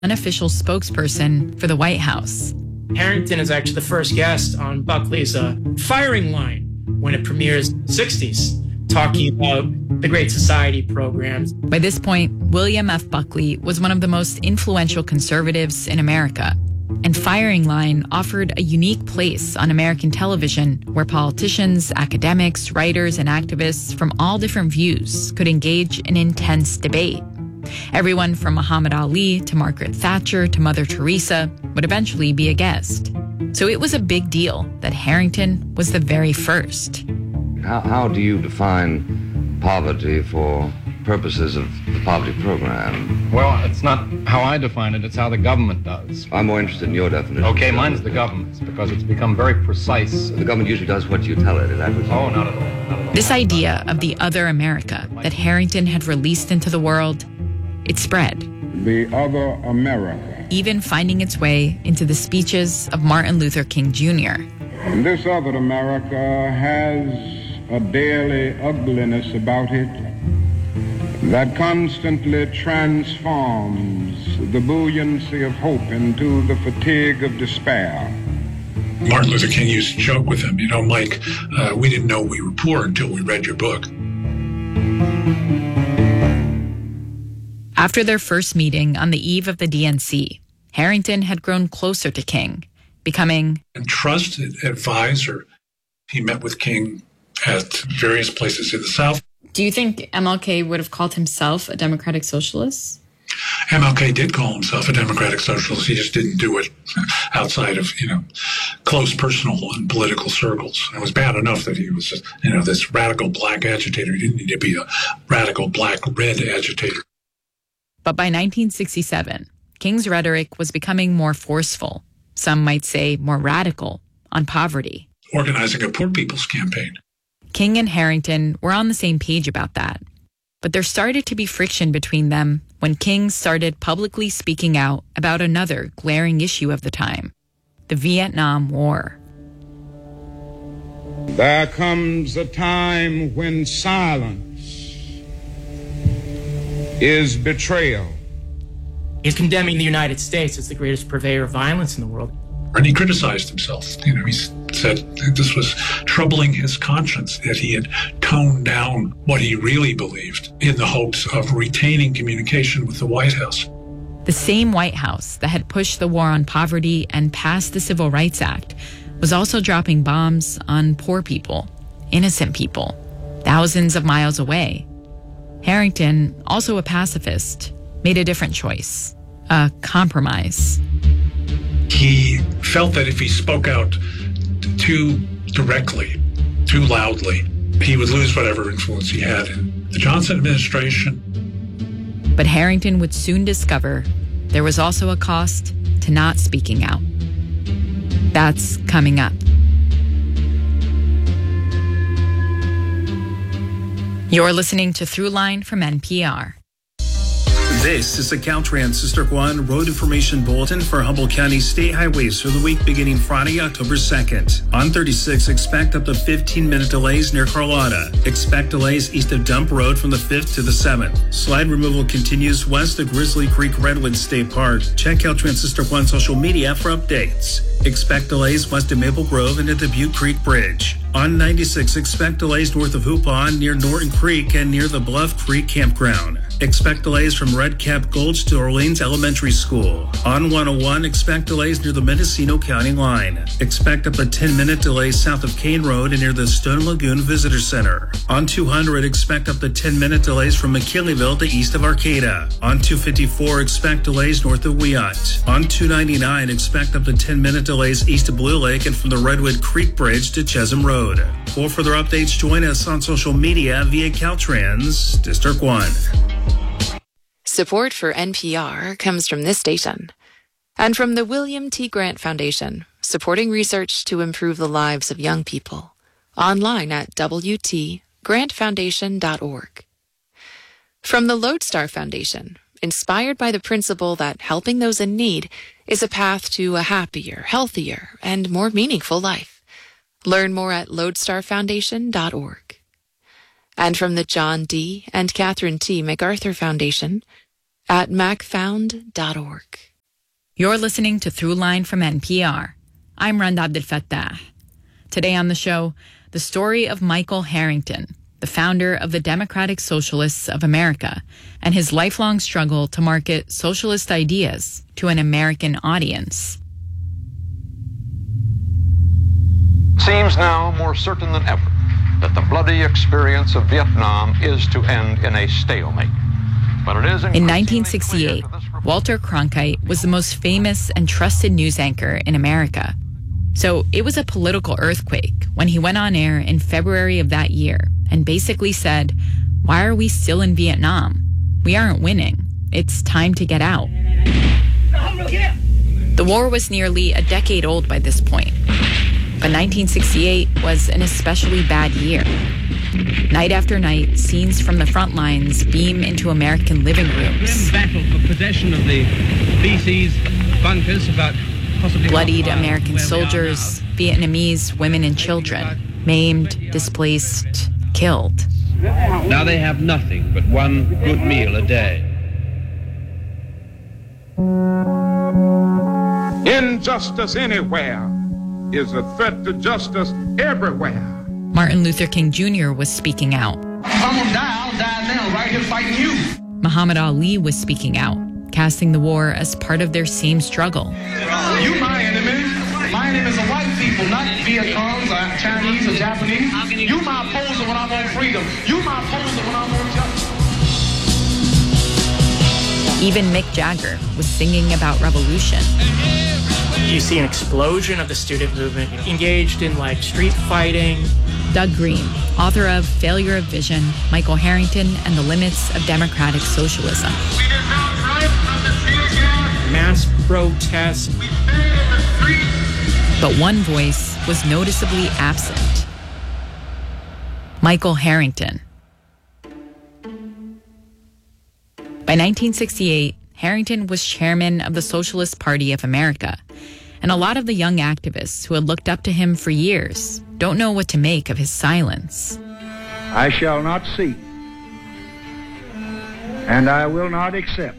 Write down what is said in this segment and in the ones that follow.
unofficial spokesperson for the White House. Harrington is actually the first guest on Buckley's Firing Line when it premieres in the 60s, talking about the Great Society programs. By this point, William F. Buckley was one of the most influential conservatives in America. And Firing Line offered a unique place on American television where politicians, academics, writers, and activists from all different views could engage in intense debate. Everyone from Muhammad Ali to Margaret Thatcher to Mother Teresa would eventually be a guest. So it was a big deal that Harrington was the very first. How do you define poverty for purposes of the poverty program? Well, it's not how I define it, it's how the government does. I'm more interested in your definition. Okay, mine's the government's, because it's become very precise. The government usually does what you tell it, is that what you Oh, not at all. Not at all. This idea of the other America that Harrington had released into the world, it spread. The other America. Even finding its way into the speeches of Martin Luther King Jr. And this other America has a daily ugliness about it that constantly transforms the buoyancy of hope into the fatigue of despair. Martin Luther King used to joke with him, Mike, we didn't know we were poor until we read your book. After their first meeting on the eve of the DNC, Harrington had grown closer to King, becoming a trusted advisor. He met with King at various places in the South. Do you think MLK would have called himself a democratic socialist? MLK did call himself a democratic socialist. He just didn't do it outside of, close personal and political circles. It was bad enough that he was, this radical black agitator. He didn't need to be a radical black-red agitator. But by 1967, King's rhetoric was becoming more forceful, some might say more radical, on poverty. Organizing a poor people's campaign. King and Harrington were on the same page about that. But there started to be friction between them when King started publicly speaking out about another glaring issue of the time, the Vietnam War. There comes a time when silence is betrayal. He's condemning the United States as the greatest purveyor of violence in the world. And he criticized himself. He said this was troubling his conscience, that he had toned down what he really believed in the hopes of retaining communication with the White House. The same White House that had pushed the war on poverty and passed the Civil Rights Act was also dropping bombs on poor people, innocent people, thousands of miles away. Harrington, also a pacifist, made a different choice, a compromise. He felt that if he spoke out too directly, too loudly, he would lose whatever influence he had in the Johnson administration. But Harrington would soon discover there was also a cost to not speaking out. That's coming up. You're listening to Throughline from NPR. This is the Caltrans District 1 Road Information Bulletin for Humboldt County State Highways for the week beginning Friday, October 2nd. On 36, expect up to 15-minute delays near Carlotta. Expect delays east of Dump Road from the 5th to the 7th. Slide removal continues west of Grizzly Creek Redwood State Park. Check Caltrans District 1 social media for updates. Expect delays west of Maple Grove and at the Butte Creek Bridge. On 96, expect delays north of Hoopon near Norton Creek and near the Bluff Creek Campground. Expect delays from Red Cap Gulch to Orleans Elementary School. On 101, expect delays near the Mendocino County line. Expect up to 10-minute delays south of Kane Road and near the Stone Lagoon Visitor Center. On 200, expect up to 10-minute delays from McKinleyville to east of Arcata. On 254, expect delays north of Wiat. On 299, expect up to 10-minute delays east of Blue Lake and from the Redwood Creek Bridge to Chesham Road. For further updates, join us on social media via Caltrans District 1. Support for NPR comes from this station and from the William T. Grant Foundation, supporting research to improve the lives of young people. Online at wtgrantfoundation.org. From the Lodestar Foundation, inspired by the principle that helping those in need is a path to a happier, healthier, and more meaningful life. Learn more at lodestarfoundation.org. And from the John D. and Catherine T. MacArthur Foundation at macfound.org. You're listening to Throughline from NPR. I'm Randa Abdel Fattah. Today on the show, the story of Michael Harrington, the founder of the Democratic Socialists of America, and his lifelong struggle to market socialist ideas to an American audience. Seems now more certain than ever that the bloody experience of Vietnam is to end in a stalemate. But it is in 1968, Walter Cronkite was the most famous and trusted news anchor in America. So it was a political earthquake when he went on air in February of that year and basically said, "Why are we still in Vietnam? We aren't winning. It's time to get out." The war was nearly a decade old by this point, but 1968 was an especially bad year. Night after night, scenes from the front lines beam into American living rooms. Battle for possession of the BC's bunkers about possibly bloodied American soldiers, Vietnamese women and children, maimed, displaced, killed. Now they have nothing but one good meal a day. Injustice anywhere is a threat to justice everywhere. Martin Luther King Jr. was speaking out. I'm gonna die, I'll die now, right here fighting you. Muhammad Ali was speaking out, casting the war as part of their same struggle. You my enemy. My enemies are white people, not Viet Congs or Chinese or Japanese. You my opposer when I'm on freedom. You my opposer when I'm on justice. Even Mick Jagger was singing about revolution. You see an explosion of the student movement engaged in street fighting. Doug Green, author of Failure of Vision, Michael Harrington, and the Limits of Democratic Socialism. Mass protests. But one voice was noticeably absent. Michael Harrington. By 1968, Harrington was chairman of the Socialist Party of America, and a lot of the young activists who had looked up to him for years don't know what to make of his silence. I shall not seek, and I will not accept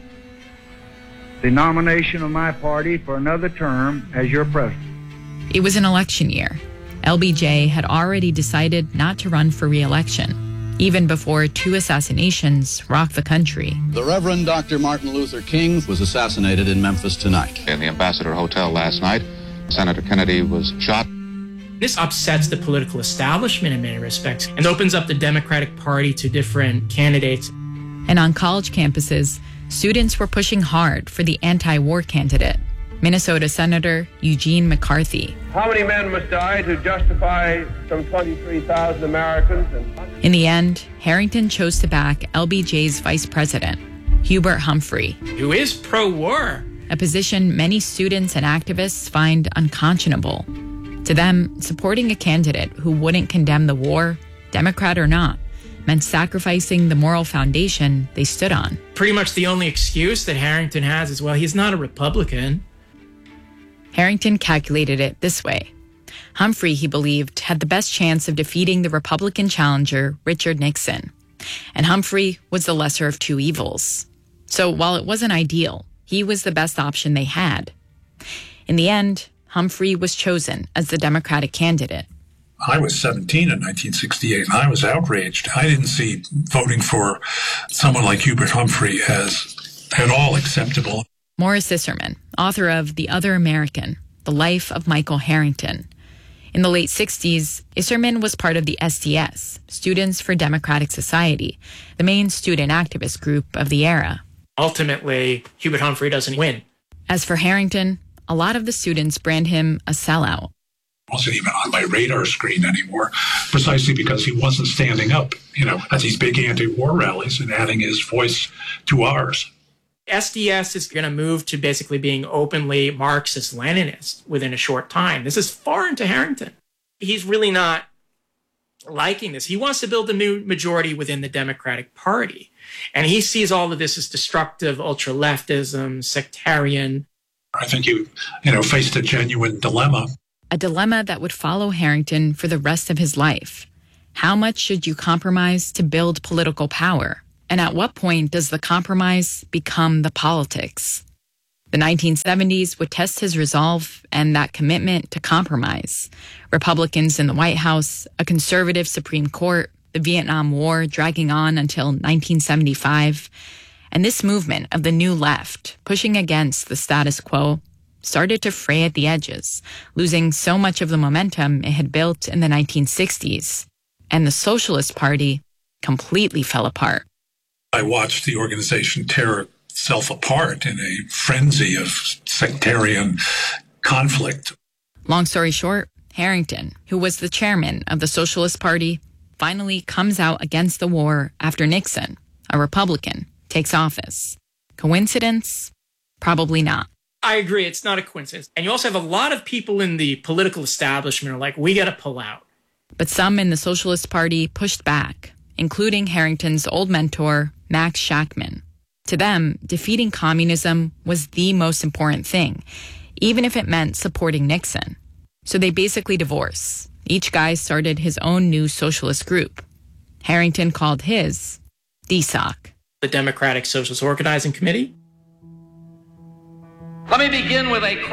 the nomination of my party for another term as your president. It was an election year. LBJ had already decided not to run for re-election, even before 2 assassinations rocked the country. The Reverend Dr. Martin Luther King was assassinated in Memphis tonight. In the Ambassador Hotel last night, Senator Kennedy was shot. This upsets the political establishment in many respects and opens up the Democratic Party to different candidates. And on college campuses, students were pushing hard for the anti-war candidate, Minnesota Senator Eugene McCarthy. How many men must die to justify some 23,000 Americans? In the end, Harrington chose to back LBJ's vice president, Hubert Humphrey, who is pro-war, a position many students and activists find unconscionable. To them, supporting a candidate who wouldn't condemn the war, Democrat or not, meant sacrificing the moral foundation they stood on. Pretty much the only excuse that Harrington has is, well, he's not a Republican. Harrington calculated it this way. Humphrey, he believed, had the best chance of defeating the Republican challenger, Richard Nixon. And Humphrey was the lesser of two evils. So while it wasn't ideal, he was the best option they had. In the end, Humphrey was chosen as the Democratic candidate. I was 17 in 1968, and I was outraged. I didn't see voting for someone like Hubert Humphrey as at all acceptable. Morris Isserman, author of The Other American, The Life of Michael Harrington. In the late 60s, Isserman was part of the SDS, Students for Democratic Society, the main student activist group of the era. Ultimately, Hubert Humphrey doesn't win. As for Harrington, a lot of the students brand him a sellout. Wasn't even on my radar screen anymore, precisely because he wasn't standing up, at these big anti-war rallies and adding his voice to ours. SDS is going to move to basically being openly Marxist-Leninist within a short time. This is foreign to Harrington. He's really not liking this. He wants to build a new majority within the Democratic Party. And he sees all of this as destructive, ultra-leftism, sectarian. I think he, faced a genuine dilemma. A dilemma that would follow Harrington for the rest of his life. How much should you compromise to build political power? And at what point does the compromise become the politics? The 1970s would test his resolve and that commitment to compromise. Republicans in the White House, a conservative Supreme Court, the Vietnam War dragging on until 1975. And this movement of the new left, pushing against the status quo, started to fray at the edges, losing so much of the momentum it had built in the 1960s. And the Socialist Party completely fell apart. I watched the organization tear itself apart in a frenzy of sectarian conflict. Long story short, Harrington, who was the chairman of the Socialist Party, finally comes out against the war after Nixon, a Republican, takes office. Coincidence? Probably not. I agree. It's not a coincidence. And you also have a lot of people in the political establishment are like, we got to pull out. But some in the Socialist Party pushed back, including Harrington's old mentor, Max Shachtman. To them, defeating communism was the most important thing, even if it meant supporting Nixon. So they basically divorced. Each guy started his own new socialist group. Harrington called his DSOC. The Democratic Socialist Organizing Committee. Let me begin with a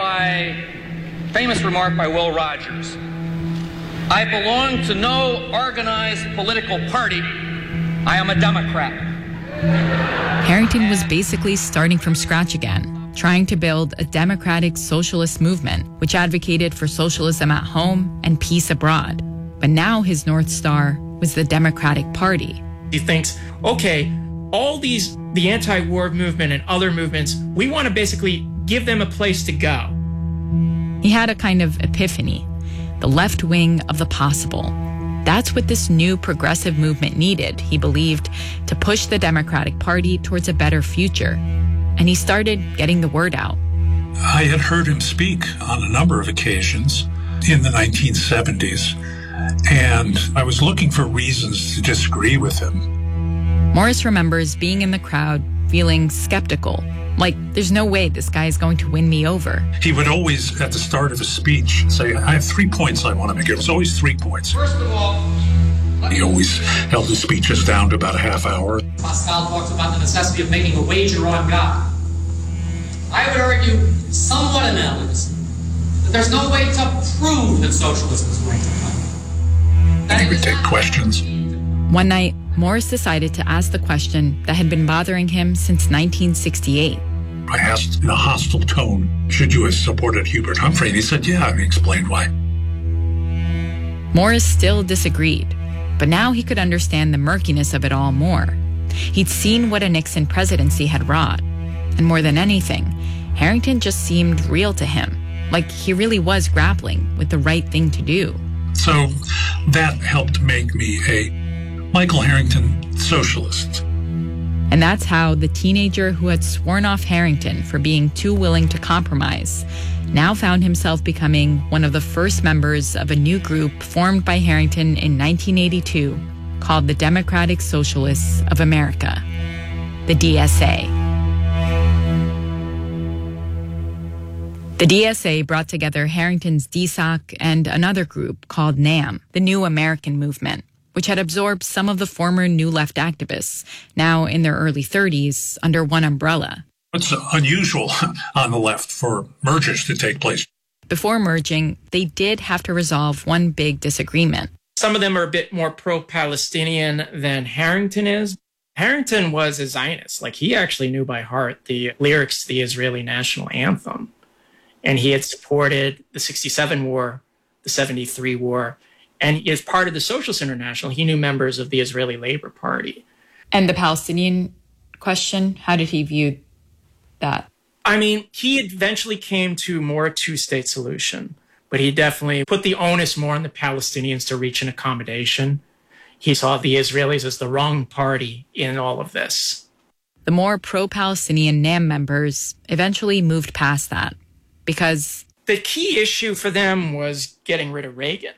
famous remark by Will Rogers. I belong to no organized political party. I am a Democrat. Harrington was basically starting from scratch again, trying to build a democratic socialist movement which advocated for socialism at home and peace abroad. But now his North Star was the Democratic Party. He thinks, okay, all the anti-war movement and other movements, we want to basically give them a place to go. He had a kind of epiphany, the left wing of the possible. That's what this new progressive movement needed, he believed, to push the Democratic Party towards a better future. And he started getting the word out. I had heard him speak on a number of occasions in the 1970s, and I was looking for reasons to disagree with him. Morris remembers being in the crowd, feeling skeptical, like there's no way this guy is going to win me over. He would always, at the start of his speech, say, I have 3 points I want to make. It was always 3 points. First of all, he always held his speeches down to about a half hour. Pascal talks about the necessity of making a wager on God. I would argue, somewhat analogously, that there's no way to prove that socialism is going to come. He would take questions. One night, Morris decided to ask the question that had been bothering him since 1968. I asked in a hostile tone, should you have supported Hubert Humphrey? And he said, yeah, and he explained why. Morris still disagreed, but now he could understand the murkiness of it all more. He'd seen what a Nixon presidency had wrought. And more than anything, Harrington just seemed real to him, like he really was grappling with the right thing to do. So that helped make me a Michael Harrington socialist. And that's how the teenager who had sworn off Harrington for being too willing to compromise now found himself becoming one of the first members of a new group formed by Harrington in 1982 called the Democratic Socialists of America, the DSA. The DSA brought together Harrington's DSOC and another group called NAM, the New American Movement, which had absorbed some of the former New Left activists, now in their early 30s, under one umbrella. It's unusual on the left for mergers to take place. Before merging, they did have to resolve one big disagreement. Some of them are a bit more pro-Palestinian than Harrington is. Harrington was a Zionist. Like, he actually knew by heart the lyrics to the Israeli national anthem. And he had supported the 67 war, the 73 war. And as part of the Socialist International, he knew members of the Israeli Labor Party. And the Palestinian question, how did he view that? I mean, he eventually came to more two-state solution, but he definitely put the onus more on the Palestinians to reach an accommodation. He saw the Israelis as the wrong party in all of this. The more pro-Palestinian NAM members eventually moved past that because the key issue for them was getting rid of Reagan.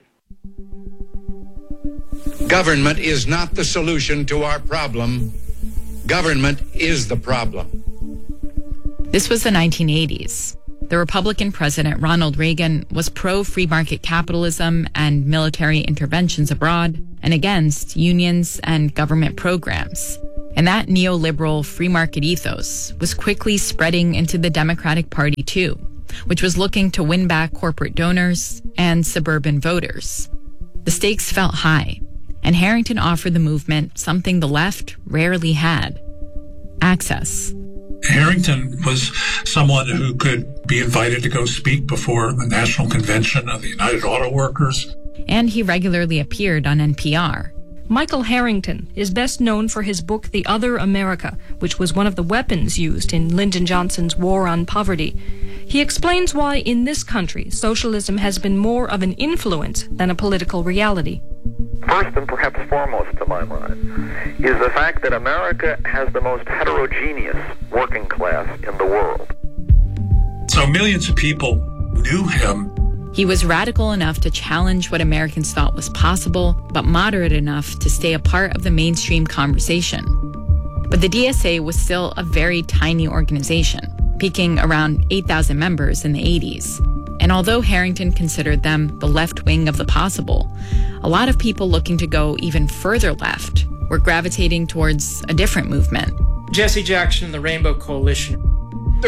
Government is not the solution to our problem. Government is the problem. This was the 1980s. The Republican President Ronald Reagan was pro-free market capitalism and military interventions abroad and against unions and government programs. And that neoliberal free market ethos was quickly spreading into the Democratic Party too, which was looking to win back corporate donors and suburban voters. The stakes felt high, and Harrington offered the movement something the left rarely had: access. Harrington was someone who could be invited to go speak before the National Convention of the United Auto Workers. And he regularly appeared on NPR. Michael Harrington is best known for his book The Other America, which was one of the weapons used in Lyndon Johnson's War on Poverty. He explains why in this country socialism has been more of an influence than a political reality. First and perhaps foremost to my mind is the fact that America has the most heterogeneous working class in the world. So millions of people knew him. He was radical enough to challenge what Americans thought was possible, but moderate enough to stay a part of the mainstream conversation. But the DSA was still a very tiny organization, peaking around 8,000 members in the 80s. And although Harrington considered them the left wing of the possible, a lot of people looking to go even further left were gravitating towards a different movement. Jesse Jackson and the Rainbow Coalition